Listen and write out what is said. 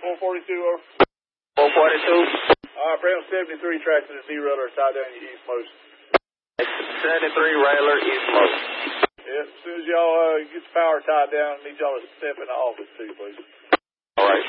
442 over. 442. Alright, Brown 73 tracks to the derailleur tied down your east post. 73 railer east post. Yep, as soon as y'all get the power tied down, I need y'all to step in the office too, please. Alright.